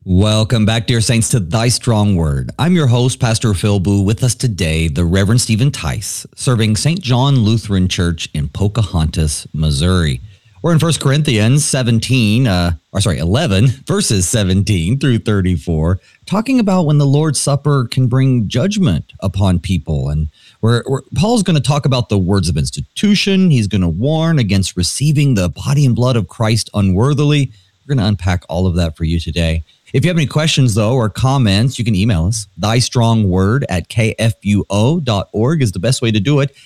Welcome back, dear saints, to Thy Strong Word. I'm your host, Pastor Phil Boo. With us today, the Reverend Stephen Tice, serving St. John Lutheran Church in Pocahontas, Missouri. We're in 1 Corinthians 11, verses 17 through 34, talking about when the Lord's Supper can bring judgment upon people. And Paul's going to talk about the words of institution. He's going to warn against receiving the body and blood of Christ unworthily. We're going to unpack all of that for you today. If you have any questions, though, or comments, you can email us. thystrongword@kfuo.org is the best way to do it.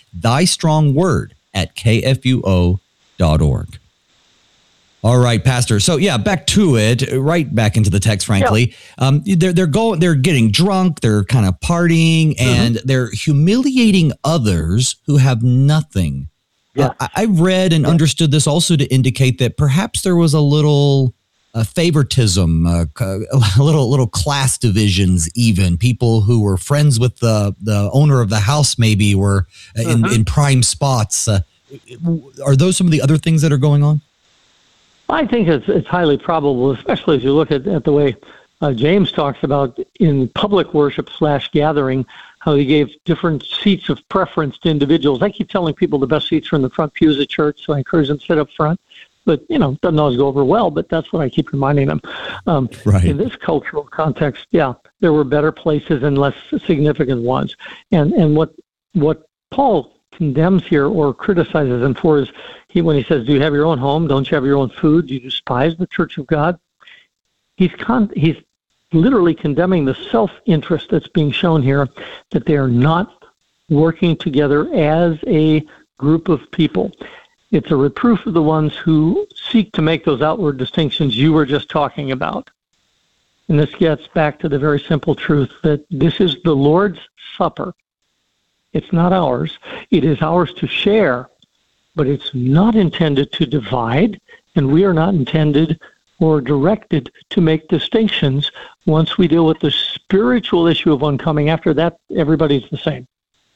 thystrongword@kfuo.org. All right, Pastor. So, back to it, right back into the text, frankly. Yeah. They're getting drunk, they're kind of partying, and they're humiliating others who have nothing. Yeah. I've read and understood this also to indicate that perhaps there was a little favoritism, a little class divisions, even people who were friends with the owner of the house maybe were in prime spots. Are those some of the other things that are going on? I think it's highly probable, especially as you look at the way James talks about in public worship / gathering, how he gave different seats of preference to individuals. I keep telling people the best seats are in the front pews at church, so I encourage them to sit up front. But, it doesn't always go over well, but that's what I keep reminding them. Right. In this cultural context, there were better places and less significant ones. And what Paul condemns here or criticizes him for is when he says, do you have your own home? Don't you have your own food? Do you despise the church of God? He's literally condemning the self-interest that's being shown here, that they are not working together as a group of people. It's a reproof of the ones who seek to make those outward distinctions you were just talking about. And this gets back to the very simple truth that this is the Lord's Supper. It's not ours. It is ours to share, but it's not intended to divide, and we are not intended or directed to make distinctions. Once we deal with the spiritual issue of one coming, after that, everybody's the same.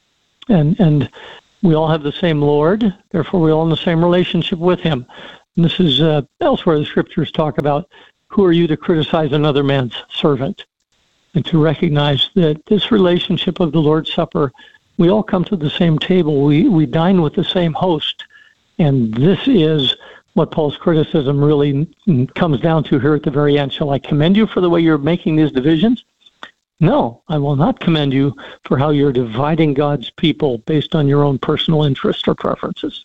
And we all have the same Lord, therefore we're all in the same relationship with him. And this is elsewhere the scriptures talk about, who are you to criticize another man's servant? And to recognize that this relationship of the Lord's Supper, we all come to the same table, we dine with the same host, and this is what Paul's criticism really comes down to here at the very end. Shall I commend you for the way you're making these divisions? No, I will not commend you for how you're dividing God's people based on your own personal interests or preferences.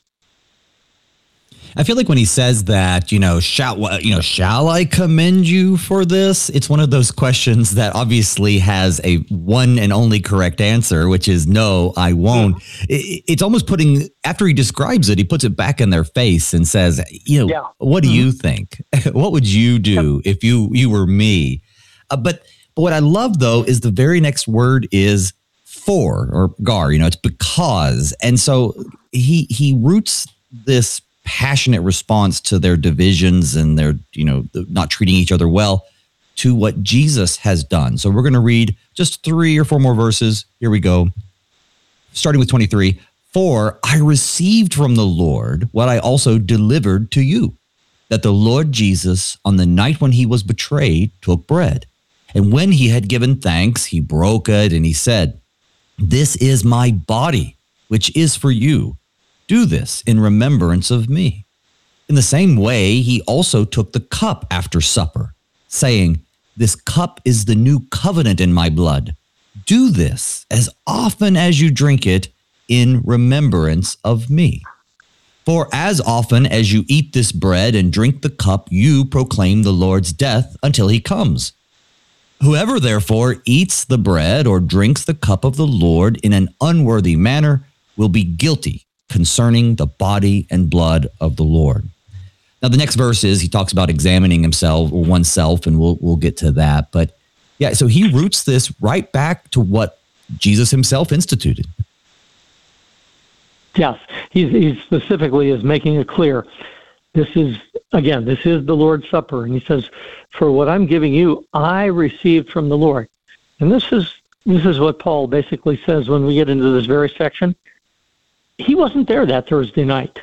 I feel like when he says that, shall I commend you for this? It's one of those questions that obviously has a one and only correct answer, which is no, I won't. It's almost putting, after he describes it, he puts it back in their face and says, what do you think? What would you do if you were me? But what I love, though, is the very next word is for, or gar, it's because. And so he roots this passionate response to their divisions and their, not treating each other well to what Jesus has done. So we're going to read just 3 or 4 more verses. Here we go. Starting with 23. For I received from the Lord what I also delivered to you, that the Lord Jesus, on the night when he was betrayed, took bread. And when he had given thanks, he broke it and he said, this is my body, which is for you. Do this in remembrance of me. In the same way, he also took the cup after supper, saying, this cup is the new covenant in my blood. Do this as often as you drink it in remembrance of me. For as often as you eat this bread and drink the cup, you proclaim the Lord's death until he comes. Whoever therefore eats the bread or drinks the cup of the Lord in an unworthy manner will be guilty concerning the body and blood of the Lord. Now, the next verse is he talks about examining himself or oneself, and we'll get to that. But so he roots this right back to what Jesus himself instituted. Yes, he specifically is making it clear. This is the Lord's Supper. And he says, for what I'm giving you, I received from the Lord. And this is what Paul basically says when we get into this very section. He wasn't there that Thursday night.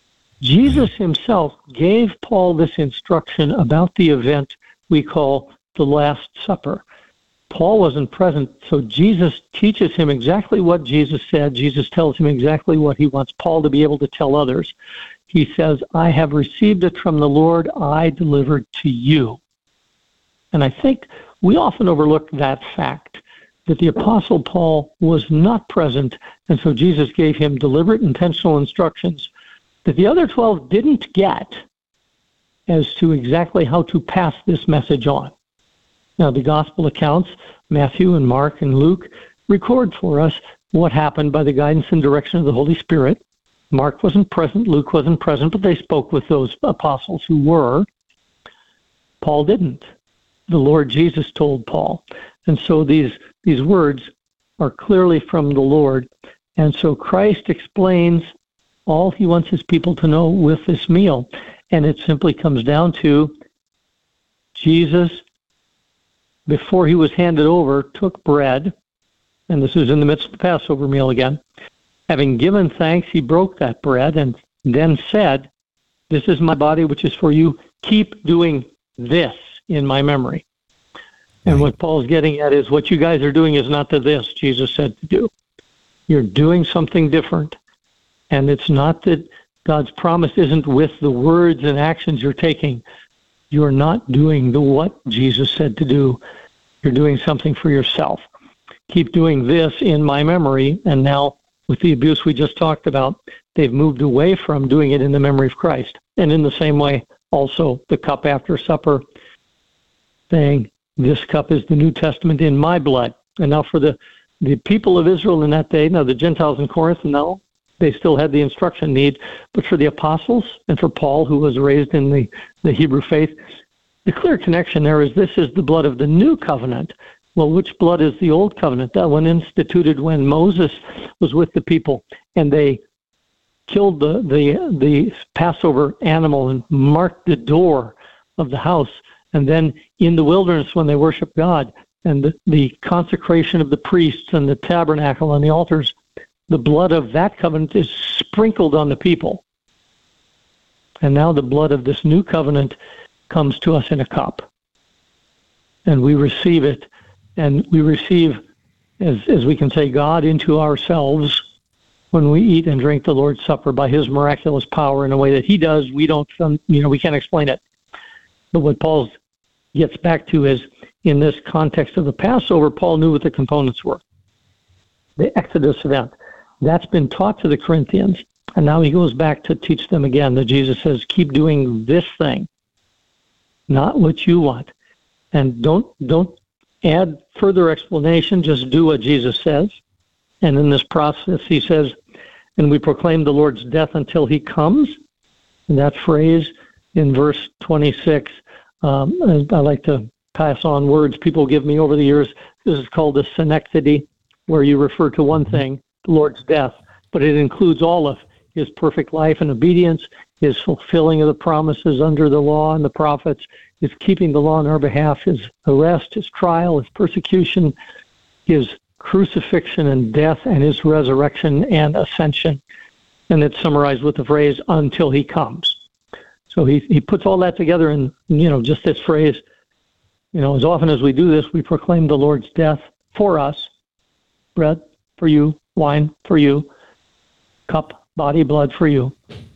Jesus himself gave Paul this instruction about the event we call the Last Supper. Paul wasn't present, so Jesus teaches him exactly what Jesus said. Jesus tells him exactly what he wants Paul to be able to tell others. He says, I have received it from the Lord, I delivered to you. And I think we often overlook that fact, that the Apostle Paul was not present, and so Jesus gave him deliberate, intentional instructions that the other 12 didn't get as to exactly how to pass this message on. Now, the gospel accounts, Matthew and Mark and Luke, record for us what happened by the guidance and direction of the Holy Spirit. Mark wasn't present, Luke wasn't present, but they spoke with those apostles who were. Paul didn't. The Lord Jesus told Paul. And so these words are clearly from the Lord. And so Christ explains all he wants his people to know with this meal. And it simply comes down to Jesus, before he was handed over, took bread, and this is in the midst of the Passover meal again. Having given thanks, he broke that bread and then said, this is my body, which is for you. Keep doing this in my memory. And what Paul's getting at is what you guys are doing is not this, Jesus said to do. You're doing something different. And it's not that God's promise isn't with the words and actions you're taking. You're not doing what Jesus said to do. You're doing something for yourself. Keep doing this in my memory. And now, with the abuse we just talked about, they've moved away from doing it in the memory of Christ. And in the same way, also, the cup after supper, saying, this cup is the New Testament in my blood. And now for the people of Israel in that day, now the Gentiles in Corinth, no, they still had the instruction need. But for the apostles and for Paul, who was raised in the Hebrew faith, the clear connection there is this is the blood of the new covenant. Well, which blood is the old covenant? That one instituted when Moses was with the people and they killed the Passover animal and marked the door of the house. And then in the wilderness when they worship God and the consecration of the priests and the tabernacle and the altars, the blood of that covenant is sprinkled on the people. And now the blood of this new covenant comes to us in a cup. And we receive it. And we receive, as we can say, God into ourselves when we eat and drink the Lord's Supper by his miraculous power in a way that he does. We can't explain it. But what Paul gets back to is, in this context of the Passover, Paul knew what the components were. The Exodus event. That's been taught to the Corinthians. And now he goes back to teach them again that Jesus says, keep doing this thing, not what you want. And don't add further explanation, just do what Jesus says. And in this process, he says, and we proclaim the Lord's death until he comes. And that phrase in verse 26, I like to pass on words people give me over the years. This is called a synecdoche, where you refer to one thing, the Lord's death, but it includes all of his perfect life and obedience, his fulfilling of the promises under the law and the prophets, his keeping the law on our behalf, his arrest, his trial, his persecution, his crucifixion and death, and his resurrection and ascension. And it's summarized with the phrase, until he comes. So he puts all that together in, just this phrase, as often as we do this, we proclaim the Lord's death for us, bread for you, wine for you, cup, body, blood for you.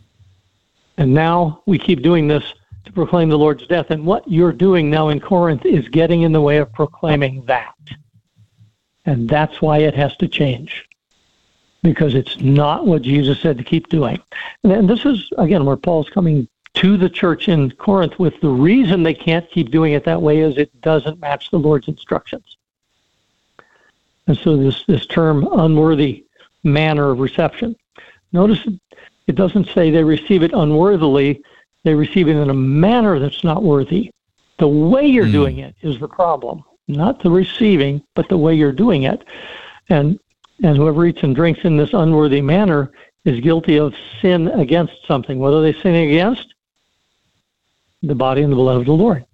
And now we keep doing this to proclaim the Lord's death. And what you're doing now in Corinth is getting in the way of proclaiming that. And that's why it has to change. Because it's not what Jesus said to keep doing. And this is, again, where Paul's coming to the church in Corinth with the reason they can't keep doing it that way is it doesn't match the Lord's instructions. And so this term, unworthy manner of reception. Notice it doesn't say they receive it unworthily. They receive it in a manner that's not worthy. The way you're doing it is the problem. Not the receiving, but the way you're doing it. And whoever eats and drinks in this unworthy manner is guilty of sin against something. What are they sinning against? The body and the blood of the Lord.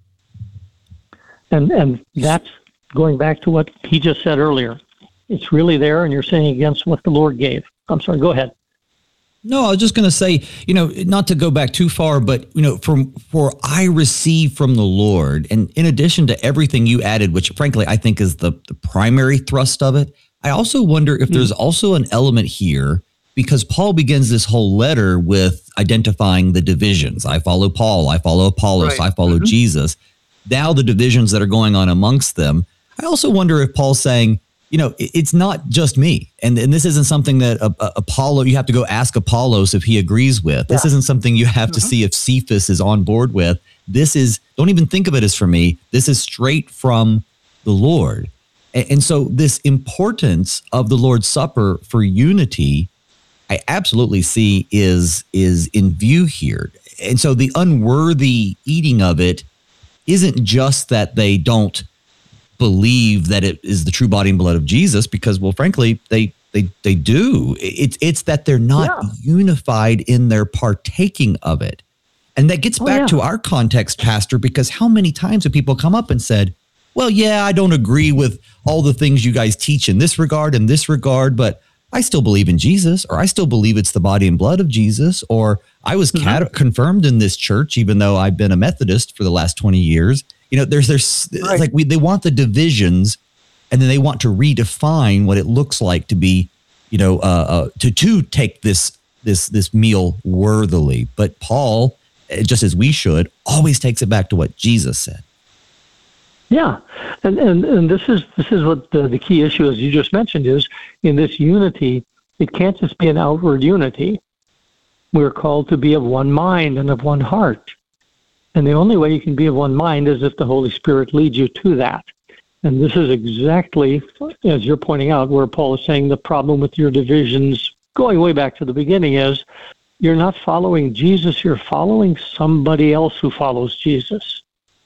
And that's going back to what he just said earlier. It's really there, and you're sinning against what the Lord gave. I'm sorry, go ahead. No, I was just going to say, not to go back too far, but, for I receive from the Lord. And in addition to everything you added, which frankly, I think is the primary thrust of it, I also wonder if there's also an element here, because Paul begins this whole letter with identifying the divisions. I follow Paul, I follow Apollos, I follow Jesus. Now the divisions that are going on amongst them. I also wonder if Paul's saying, it's not just me. And this isn't something that Apollo, you have to go ask Apollos if he agrees with. This isn't something you have to see if Cephas is on board with. This is, don't even think of it as for me. This is straight from the Lord. And so this importance of the Lord's Supper for unity, I absolutely see is in view here. And so the unworthy eating of it isn't just that they don't believe that it is the true body and blood of Jesus, because, well, frankly, they do. It's that they're not unified in their partaking of it. And that gets back to our context, Pastor, because how many times have people come up and said, well, yeah, I don't agree with all the things you guys teach in this regard, but I still believe in Jesus, or I still believe it's the body and blood of Jesus, or I was confirmed in this church, even though I've been a Methodist for the last 20 years. There's like they want the divisions, and then they want to redefine what it looks like to be, to take this meal worthily. But Paul, just as we should, always takes it back to what Jesus said. Yeah, and this is what the key issue, as you just mentioned, is in this unity. It can't just be an outward unity. We're called to be of one mind and of one heart. And the only way you can be of one mind is if the Holy Spirit leads you to that. And this is exactly, as you're pointing out, where Paul is saying the problem with your divisions, going way back to the beginning, is you're not following Jesus, you're following somebody else who follows Jesus.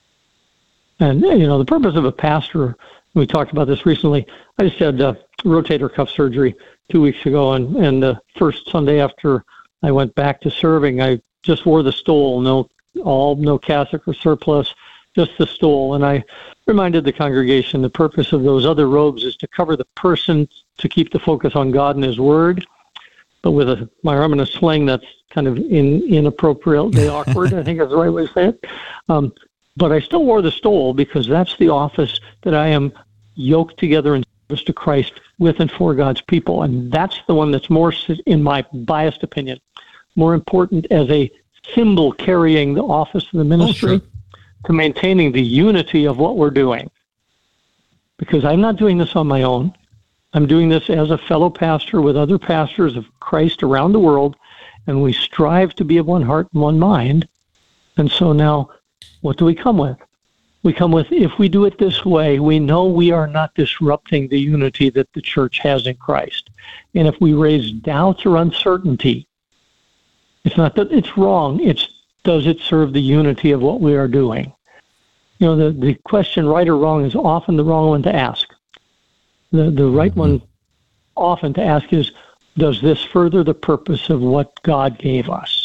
And, the purpose of a pastor, we talked about this recently. I just had rotator cuff surgery 2 weeks ago, and the first Sunday after I went back to serving, I just wore the stole, no cassock or surplice, just the stole. And I reminded the congregation the purpose of those other robes is to cover the person, to keep the focus on God and His Word. But with my arm in a sling, that's kind of inappropriately awkward, I think that's the right way to say it. But I still wore the stole because that's the office that I am yoked together in service to Christ with and for God's people. And that's the one that's more, in my biased opinion, more important as a symbol carrying the office of the ministry to maintaining the unity of what we're doing. Because I'm not doing this on my own. I'm doing this as a fellow pastor with other pastors of Christ around the world, and we strive to be of one heart and one mind. And so now, what do we come with? We come with, if we do it this way, we know we are not disrupting the unity that the church has in Christ. And if we raise doubts or uncertainty, it's not that it's wrong, it's does it serve the unity of what we are doing? The question, right or wrong, is often the wrong one to ask. The right one often to ask is, does this further the purpose of what God gave us?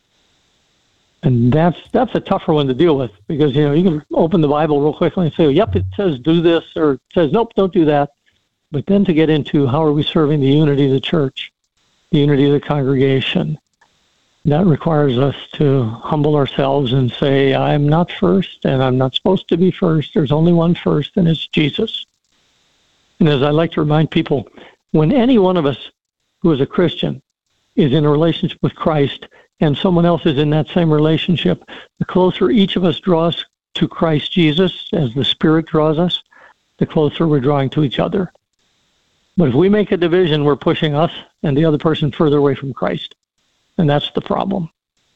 And that's a tougher one to deal with, because you can open the Bible real quickly and say, yep, it says do this, or it says nope, don't do that. But then to get into how are we serving the unity of the church, the unity of the congregation, that requires us to humble ourselves and say, I'm not first, and I'm not supposed to be first. There's only one first, and it's Jesus. And as I like to remind people, when any one of us who is a Christian is in a relationship with Christ, and someone else is in that same relationship, the closer each of us draws to Christ Jesus, as the Spirit draws us, the closer we're drawing to each other. But if we make a division, we're pushing us and the other person further away from Christ. And that's the problem.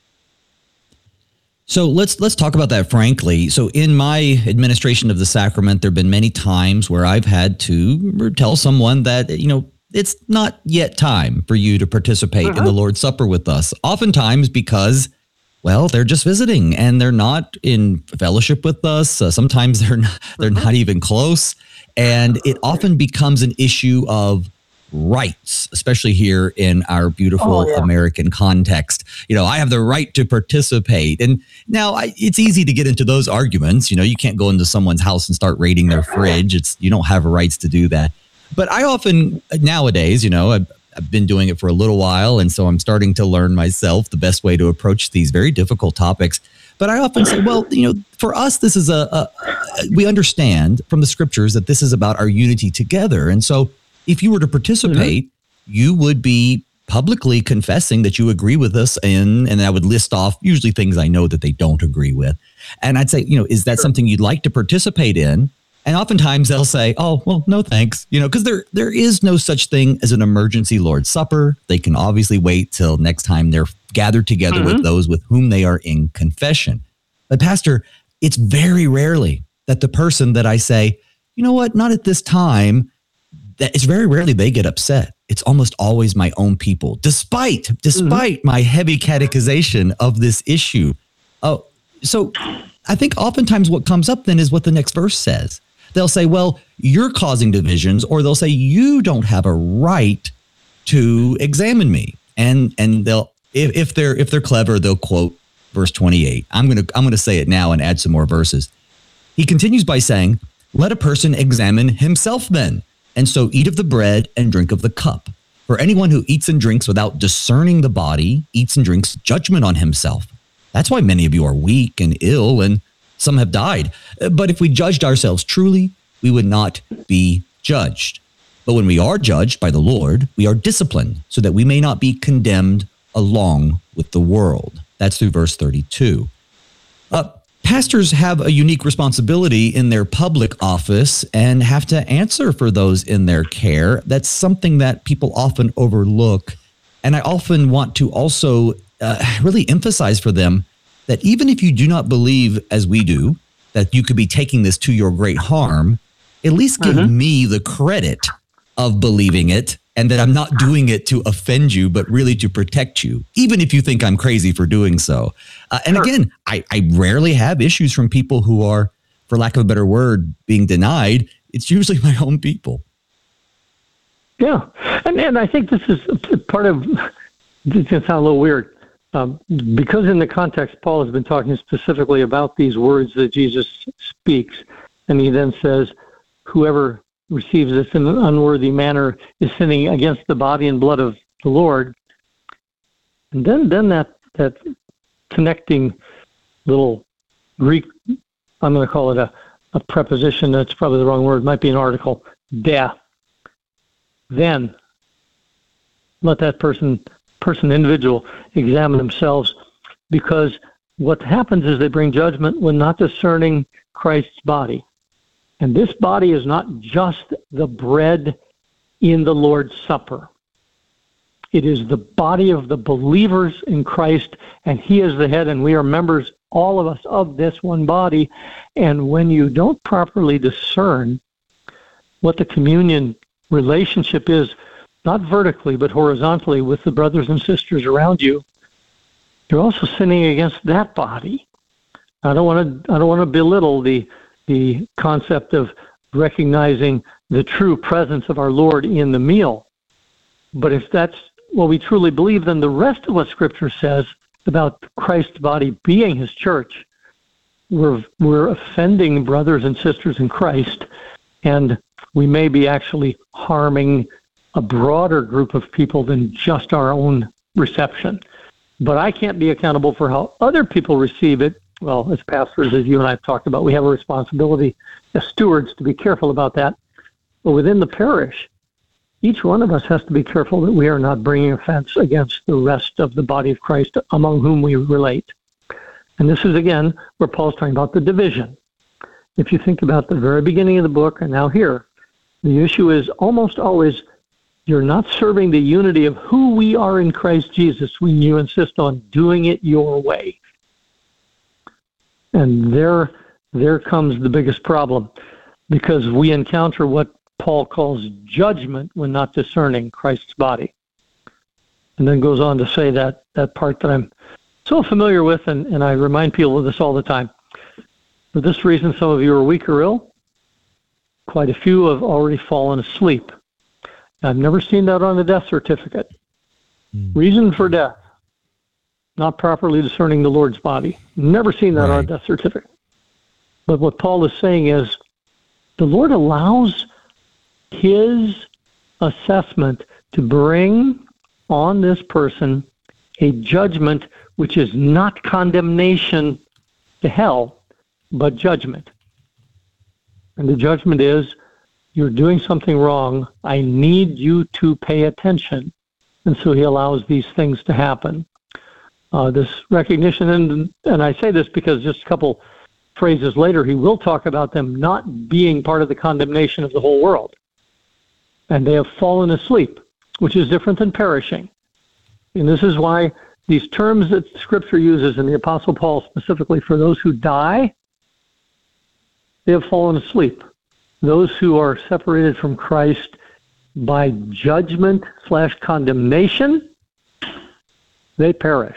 So let's talk about that frankly. So in my administration of the sacrament, there have been many times where I've had to tell someone that, it's not yet time for you to participate in the Lord's Supper with us. Oftentimes because, well, they're just visiting and they're not in fellowship with us. Sometimes they're not even close. And it often becomes an issue of rights, especially here in our beautiful American context. I have the right to participate. And now it's easy to get into those arguments. You can't go into someone's house and start raiding their fridge. You don't have rights to do that. But I often nowadays, I've I've been doing it for a little while, and so I'm starting to learn myself the best way to approach these very difficult topics. But I often say, well, for us, this is we understand from the scriptures that this is about our unity together. And so if you were to participate, you would be publicly confessing that you agree with us and I would list off usually things I know that they don't agree with. And I'd say, is that something you'd like to participate in? And oftentimes they'll say, oh, well, no, thanks. Because there is no such thing as an emergency Lord's Supper. They can obviously wait till next time they're gathered together with those with whom they are in confession. But Pastor, it's very rarely that the person that I say, you know what, not at this time, that it's very rarely they get upset. It's almost always my own people, despite my heavy catechization of this issue. Oh, so I think oftentimes what comes up then is what the next verse says. They'll say, well, you're causing divisions, or they'll say, you don't have a right to examine me. And they'll, if they're clever, they'll quote verse 28. I'm going to say it now and add some more verses. He continues by saying, let a person examine himself then, and so eat of the bread and drink of the cup. For anyone who eats and drinks without discerning the body eats and drinks judgment on himself. That's why many of you are weak and ill, and some have died. But if we judged ourselves truly, we would not be judged. But when we are judged by the Lord, we are disciplined so that we may not be condemned along with the world. That's through verse 32. Pastors have a unique responsibility in their public office and have to answer for those in their care. That's something that people often overlook. And I often want to also really emphasize for them that even if you do not believe, as we do, that you could be taking this to your great harm, at least give me the credit of believing it, and that I'm not doing it to offend you, but really to protect you, even if you think I'm crazy for doing so. And again, I rarely have issues from people who are, for lack of a better word, being denied. It's usually my own people. Yeah. And I think this is part of, it's going to sound a little weird, because in the context, Paul has been talking specifically about these words that Jesus speaks. And he then says, whoever receives this in an unworthy manner is sinning against the body and blood of the Lord. And then that connecting little Greek, I'm going to call it a preposition, that's probably the wrong word, might be an article, de. Then let that person, individual, examine themselves, because what happens is they bring judgment when not discerning Christ's body. And this body is not just the bread in the Lord's Supper. It is the body of the believers in Christ, and He is the head, and we are members, all of us, of this one body. And when you don't properly discern what the communion relationship is, not vertically, but horizontally with the brothers and sisters around you, you're also sinning against that body. I don't want to belittle the concept of recognizing the true presence of our Lord in the meal. But if that's what we truly believe, then the rest of what Scripture says about Christ's body being His church, we're offending brothers and sisters in Christ, and we may be actually harming a broader group of people than just our own reception. But I can't be accountable for how other people receive it. Well, as pastors, as you and I have talked about, we have a responsibility as stewards to be careful about that. But within the parish, each one of us has to be careful that we are not bringing offense against the rest of the body of Christ among whom we relate. And this is, again, where Paul's talking about the division. If you think about the very beginning of the book and now here, the issue is almost always you're not serving the unity of who we are in Christ Jesus when you insist on doing it your way. And there comes the biggest problem, because we encounter what Paul calls judgment when not discerning Christ's body. And then goes on to say that part that I'm so familiar with, and I remind people of this all the time. For this reason, some of you are weak or ill. Quite a few have already fallen asleep. I've never seen that on a death certificate. Reason for death: not properly discerning the Lord's body. Never seen that on a death certificate. But what Paul is saying is the Lord allows His assessment to bring on this person a judgment which is not condemnation to hell, but judgment. And the judgment is, you're doing something wrong. I need you to pay attention. And so he allows these things to happen. This recognition, and I say this because just a couple phrases later, he will talk about them not being part of the condemnation of the whole world. And they have fallen asleep, which is different than perishing. And this is why these terms that Scripture uses, and the Apostle Paul specifically, for those who die, they have fallen asleep. Those who are separated from Christ by judgment/condemnation, they perish.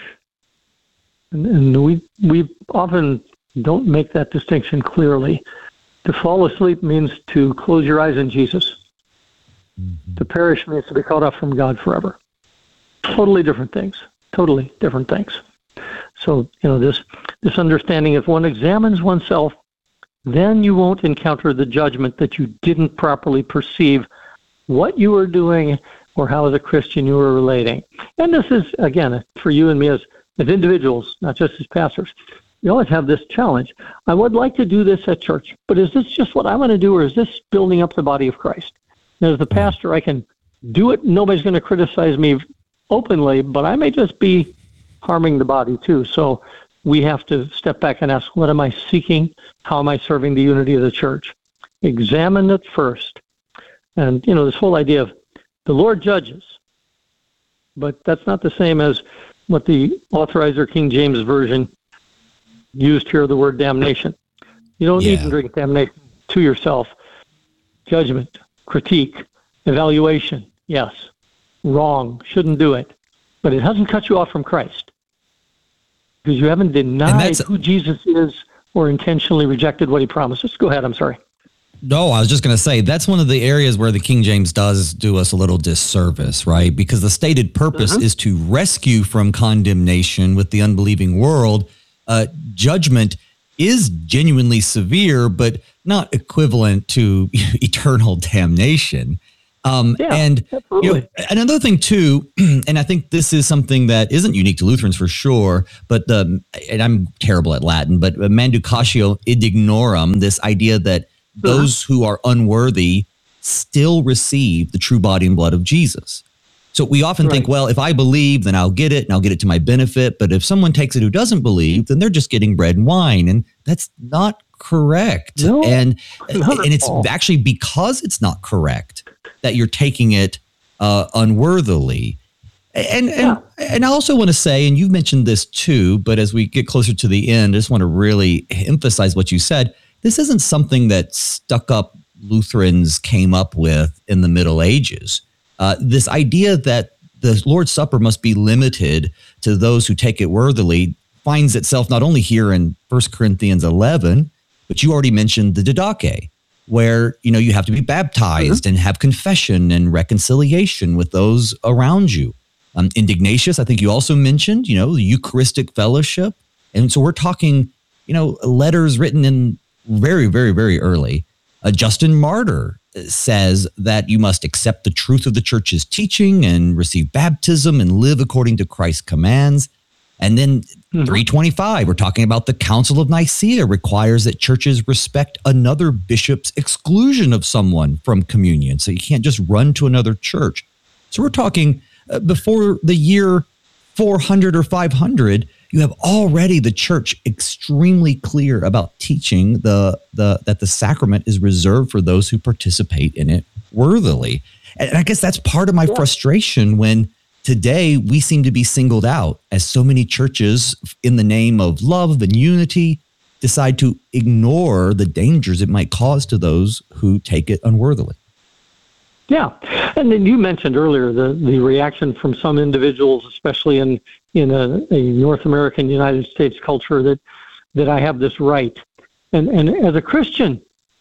And we often don't make that distinction clearly. To fall asleep means to close your eyes in Jesus. Mm-hmm. To perish means to be cut off from God forever. Totally different things. Totally different things. So, this understanding, if one examines oneself, then you won't encounter the judgment that you didn't properly perceive what you were doing or how as a Christian you were relating. And this is, again, for you and me as individuals, not just as pastors. We always have this challenge. I would like to do this at church, but is this just what I want to do, or is this building up the body of Christ? And as the pastor, I can do it. Nobody's going to criticize me openly, but I may just be harming the body too. So we have to step back and ask, what am I seeking? How am I serving the unity of the church? Examine it first. And, this whole idea of the Lord judges, but that's not the same as what the Authorizer King James Version used here, the word damnation. You don't need to bring damnation to yourself. Judgment, critique, evaluation, yes. Wrong, shouldn't do it. But it hasn't cut you off from Christ. Because you haven't denied who Jesus is or intentionally rejected what he promises. Go ahead, I'm sorry. No, I was just going to say, that's one of the areas where the King James does do us a little disservice, right? Because the stated purpose is to rescue from condemnation with the unbelieving world. Judgment is genuinely severe, but not equivalent to eternal damnation. And another thing too, and I think this is something that isn't unique to Lutherans for sure, but and I'm terrible at Latin, but manducatio id ignorum, this idea that those who are unworthy still receive the true body and blood of Jesus. So we often think, well, if I believe, then I'll get it and I'll get it to my benefit. But if someone takes it who doesn't believe, then they're just getting bread and wine. And that's not correct. No, and it's actually because it's not correct that you're taking it unworthily. And I also want to say, and you've mentioned this too, but as we get closer to the end, I just want to really emphasize what you said. This isn't something that stuck-up Lutherans came up with in the Middle Ages. This idea that the Lord's Supper must be limited to those who take it worthily finds itself not only here in 1 Corinthians 11, but you already mentioned the Didache, where you have to be baptized and have confession and reconciliation with those around you. In Ignatius, I think you also mentioned, the Eucharistic fellowship. And so we're talking, letters written in very, very, very early. Justin Martyr says that you must accept the truth of the church's teaching and receive baptism and live according to Christ's commands. And then 325, we're talking about the Council of Nicaea requires that churches respect another bishop's exclusion of someone from communion. So you can't just run to another church. So we're talking before the year 400 or 500, you have already the church extremely clear about teaching that the sacrament is reserved for those who participate in it worthily. And I guess that's part of my frustration when today we seem to be singled out as so many churches in the name of love and unity decide to ignore the dangers it might cause to those who take it unworthily. Yeah. And then you mentioned earlier the reaction from some individuals, especially in a North American United States culture, that I have this right. And as a Christian,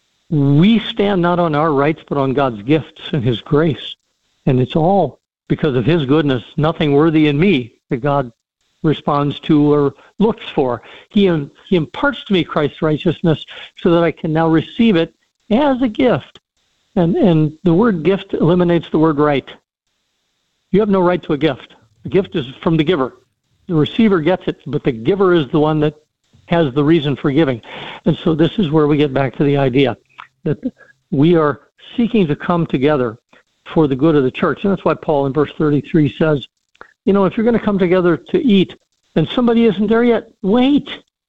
we stand not on our rights, but on God's gifts and his grace. And it's all because of his goodness, nothing worthy in me that God responds to or looks for. He imparts to me Christ's righteousness so that I can now receive it as a gift. And the word gift eliminates the word right. You have no right to a gift. The gift is from the giver. The receiver gets it, but the giver is the one that has the reason for giving. And so this is where we get back to the idea that we are seeking to come together for the good of the church. And that's why Paul in verse 33 says, if you're going to come together to eat and somebody isn't there yet, wait.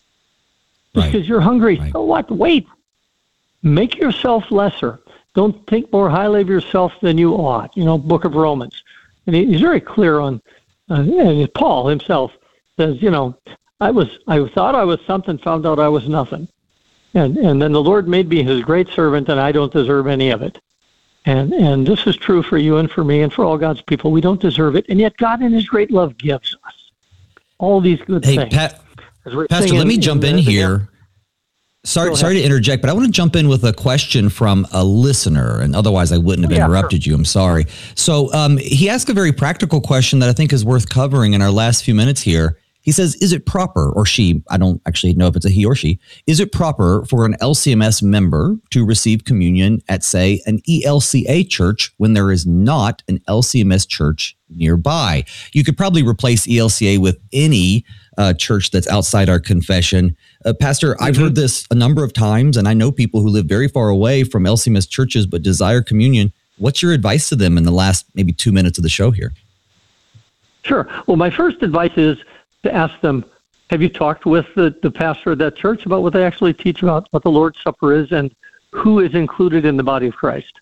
Because you're hungry. Right. So what? Wait. Make yourself lesser. Don't think more highly of yourself than you ought. Book of Romans. And he's very clear on, and Paul himself says, I thought I was something, found out I was nothing. And then the Lord made me his great servant, and I don't deserve any of it. And this is true for you and for me and for all God's people. We don't deserve it, and yet God in his great love gives us all these good things. Pastor, let me jump in here. Sorry to interject, but I want to jump in with a question from a listener, and otherwise I wouldn't have interrupted you. I'm sorry. So he asked a very practical question that I think is worth covering in our last few minutes here. He says, is it proper, or she, I don't actually know if it's a he or she, is it proper for an LCMS member to receive communion at, say, an ELCA church when there is not an LCMS church nearby? You could probably replace ELCA with any church that's outside our confession. Pastor, I've heard this a number of times, and I know people who live very far away from LCMS churches but desire communion. What's your advice to them in the last maybe 2 minutes of the show here? Sure. Well, my first advice is to ask them, have you talked with the pastor of that church about what they actually teach about what the Lord's Supper is and who is included in the body of Christ?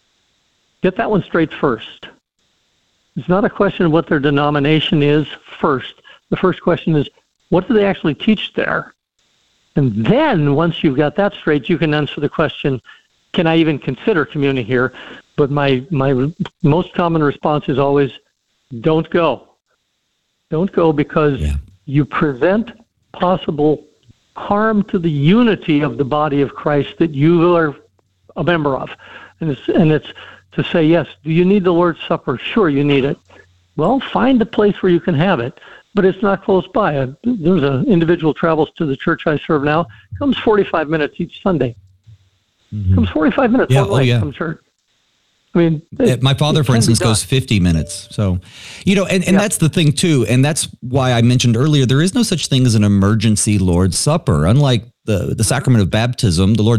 Get that one straight first. It's not a question of what their denomination is first. The first question is, what do they actually teach there? And then, once you've got that straight, you can answer the question, can I even consider communion here? But my most common response is always, don't go. Don't go, because you prevent possible harm to the unity of the body of Christ that you are a member of. And it's to say, yes, do you need the Lord's Supper? Sure, you need it. Well, find a place where you can have it, but it's not close by. There's an individual travels to the church I serve now, comes 45 minutes each Sunday. Comes 45 minutes one way from church. I mean, my father, for instance, goes 50 minutes. So, and that's the thing too. And that's why I mentioned earlier, there is no such thing as an emergency Lord's Supper. Unlike the sacrament of baptism, the Lord's